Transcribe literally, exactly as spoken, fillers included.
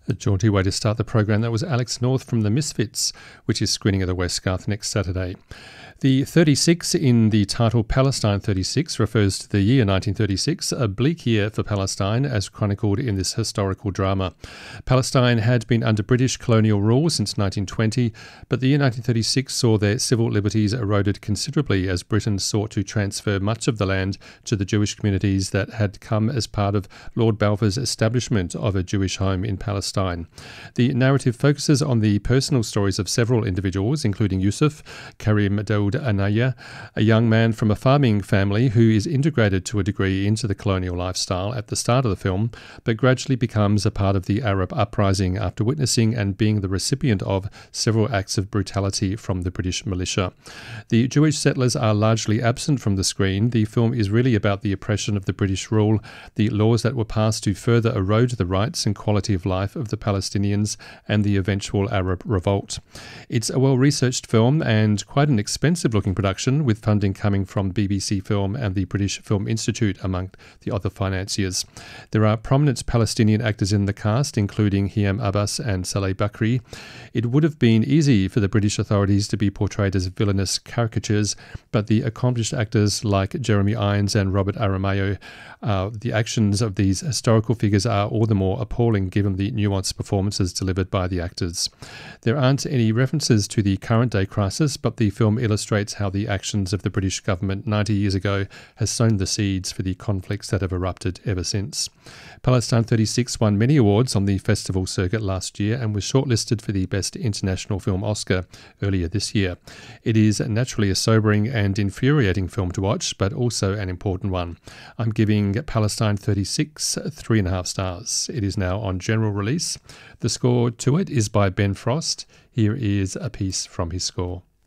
A jaunty way to start the program. That was Alex North from The Misfits, which is screening at the Westgarth next Saturday. The thirty-six in the title Palestine thirty-six refers to the year nineteen thirty-six, a bleak year for Palestine as chronicled in this historical drama. Palestine had been under British colonial rule since nineteen twenty, but the year nineteen thirty-six saw their civil liberties eroded considerably as Britain sought to transfer much of the land to the Jewish communities that had come as part of Lord Balfour's establishment of a Jewish home in Palestine. The narrative focuses on the personal stories of several individuals, including Yusuf, Karim Daoud Anaya, a young man from a farming family who is integrated to a degree into the colonial lifestyle at the start of the film, but gradually becomes a part of the Arab uprising after witnessing and being the recipient of several acts of brutality from the British militia. The Jewish settlers are largely absent from the screen. The film is really about the oppression of the British rule, the laws that were passed to further erode the rights and quality of life of the Palestinians, and the eventual Arab revolt. It's a well-researched film and quite an expensive looking production, with funding coming from B B C Film and the British Film Institute among the other financiers. There are prominent Palestinian actors in the cast, including Hiam Abbas and Saleh Bakri. It would have been easy for the British authorities to be portrayed as villainous caricatures, but the accomplished actors like Jeremy Irons and Robert Aramayo, uh, the actions of these historical figures are all the more appalling given the nuanced performances delivered by the actors. There aren't any references to the current day crisis, but the film illustrates how the actions of the British government ninety years ago has sown the seeds for the conflicts that have erupted ever since. Palestine thirty-six won many awards on the festival circuit last year and was shortlisted for the Best International Film Oscar earlier this year. It is naturally a sobering and infuriating film to watch, but also an important one. I'm giving Palestine thirty-six three and a half stars. It is now on general release. The score to it is by Ben Frost. Here is a piece from his score.